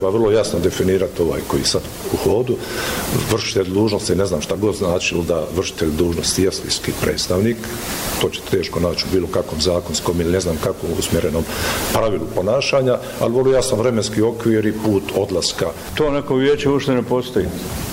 Vrlo jasno definirati ovaj koji sad u hodu, vršitelj dužnosti, ne znam šta god značilo da vršitelj dužnosti je jestvinski predstavnik, to će teško naći u bilo kakvom zakonskom ili ne znam kakvom usmjerenom pravilu ponašanja, ali vrlo jasno vremenski okvir i put odlaska. To neko vijeće uopšte ne postoji.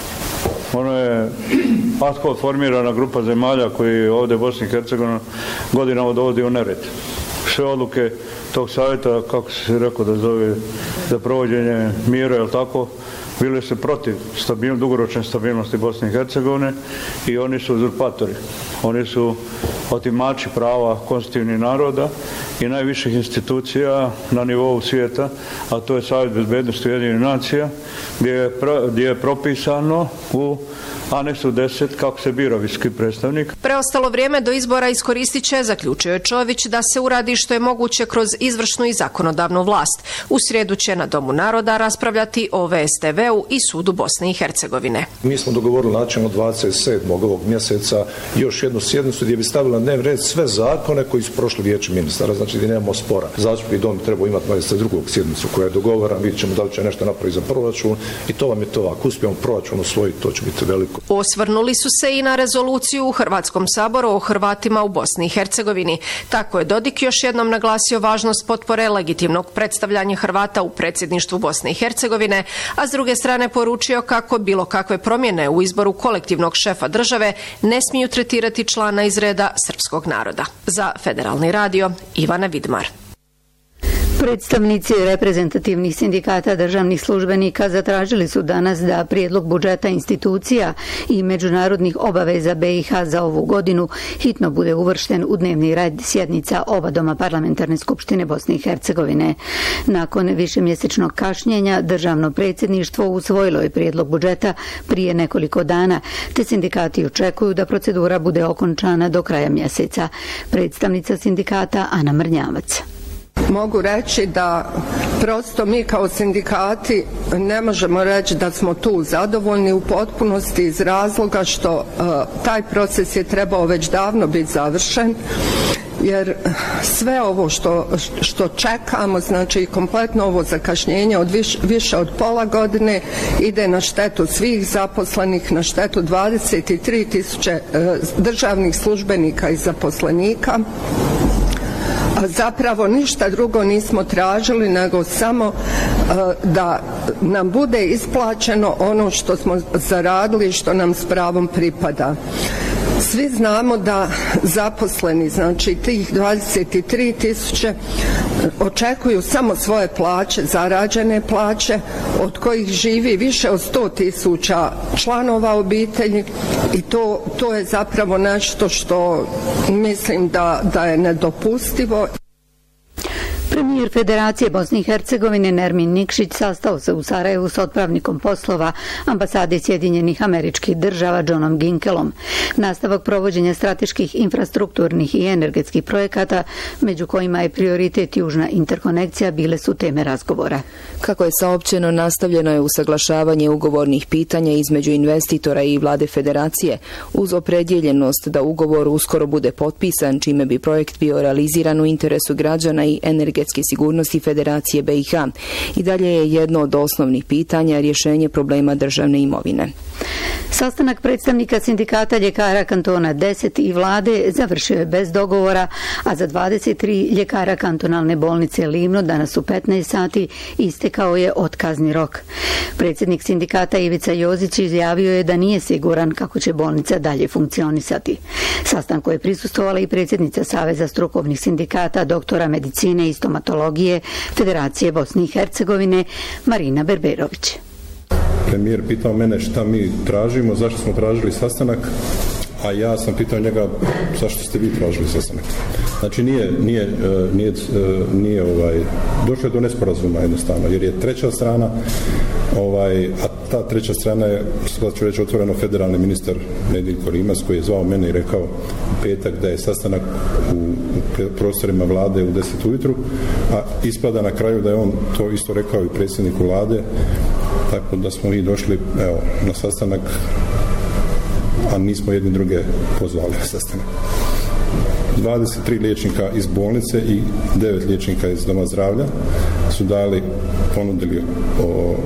Ono je ad hoc formirana grupa zemalja koji ovdje u Bosni i Hercegovini godinama dovodi u nered. Sve odluke tog savjeta, kako se rekao da zove, za provođenje mira, je li tako, bili su protiv dugoročne stabilnosti Bosne i Hercegovine i oni su uzurpatori. Oni su otimači prava konstitutivnih naroda i najviših institucija na nivou svijeta, a to je Savjet bezbednosti Ujedinjenih nacija, gdje je propisano u aneksu 10 kako se bira visoki predstavnik. Preostalo vrijeme do izbora iskoristit će, zaključio je Čović, da se uradi što je moguće kroz izvršnu i zakonodavnu vlast. U srijedu će na Domu naroda raspravljati o VSTV-u i sudu Bosne i Hercegovine. Mi smo dogovorili načelno 27. ovog mjeseca još jednu sjednicu gdje bi stavila na dnevni red sve zakone koji su prošli vijeće ministara, znači gdje nemamo spora. Zastupnik dom treba imati 22. sjednicu koja je dogovorena, vidjet ćemo da li će nešto napraviti za proračun i to vam je to ovako. Uspijemo proračun osvojiti, to će biti veliko. Osvrnuli su se i na rezoluciju u Hrvatskom saboru o Hrvatima u Bosni i Hercegovini. Tako je Dodik još jednom naglasio važnost potpore legitimnog predstavljanja Hrvata u predsjedništvu Bosne i Hercegovine, a s druge strane poručio kako bilo kakve promjene u izboru kolektivnog šefa države ne smiju tretirati člana iz reda srpskog naroda. Za Federalni radio, Ivana Vidmar. Predstavnici reprezentativnih sindikata državnih službenika zatražili su danas da prijedlog budžeta institucija i međunarodnih obaveza BiH za ovu godinu hitno bude uvršten u dnevni red sjednica oba doma Parlamentarne skupštine Bosne i Hercegovine. Nakon višemjesečnog kašnjenja, državno predsjedništvo usvojilo je prijedlog budžeta prije nekoliko dana, te sindikati očekuju da procedura bude okončana do kraja mjeseca. Predstavnica sindikata Ana Mrnjavac. Mogu reći da prosto mi kao sindikati ne možemo reći da smo tu zadovoljni u potpunosti iz razloga što taj proces je trebao već davno biti završen, jer sve ovo što čekamo, znači kompletno ovo zakašnjenje od više od pola godine ide na štetu svih zaposlenih, na štetu 23.000 državnih službenika i zaposlenika. Zapravo ništa drugo nismo tražili nego samo da nam bude isplaćeno ono što smo zaradili i što nam s pravom pripada. Svi znamo da zaposleni, znači tih 23.000 očekuju samo svoje plaće, zarađene plaće, od kojih živi više od 100.000 članova obitelji i to je zapravo nešto što mislim da je nedopustivo. Premijer Federacije Bosne i Hercegovine Nermin Nikšić sastao se u Sarajevu s otpravnikom poslova ambasade Sjedinjenih Američkih Država Johnom Ginkelom. Nastavak provođenja strateških infrastrukturnih i energetskih projekata, među kojima je prioritet južna interkonekcija, bile su teme razgovora. Kako je saopćeno, nastavljeno je usaglašavanje ugovornih pitanja između investitora i vlade Federacije, uz opredjeljenost da ugovor uskoro bude potpisan, čime bi projekt bio realiziran u interesu građana i energetske sigurnosti Federacije BiH. I dalje je jedno od osnovnih pitanja rješenje problema državne imovine. Sastanak predstavnika sindikata ljekara kantona 10 i vlade završio je bez dogovora, a za 23 ljekara kantonalne bolnice Livno danas u 15 sati istekao je otkazni rok. Predsjednik sindikata Ivica Jozić izjavio je da nije siguran kako će bolnica dalje funkcionisati. Sastanku je prisustvovala i predsjednica Saveza strukovnih sindikata doktora medicine i stomatologije Federacije Bosne i Hercegovine Marina Berberović. Premijer pitao mene šta mi tražimo, zašto smo tražili sastanak, a ja sam pitao njega zašto ste vi tražili sastanak. Znači nije došlo je do nesporazuma jednostavno, jer je treća strana, a ta treća strana je, sada ću reći otvoreno, federalni ministar Nedjeljko Rimac, koji je zvao mene i rekao u petak da je sastanak u prostorima vlade u 10 ujutru, a ispada na kraju da je on to isto rekao i predsjedniku vlade, tako da smo i došli na sastanak, a nismo jedni druge pozvali na sastanak. 23 liječnika iz bolnice i 9 liječnika iz doma zdravlja su ponudili